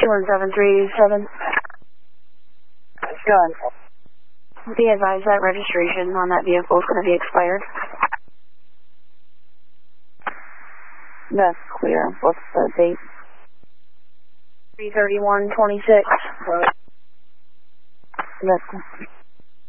21737. Go ahead. Be advised that registration on that vehicle is going to be expired. That's clear. What's the date? 3/31/26. That's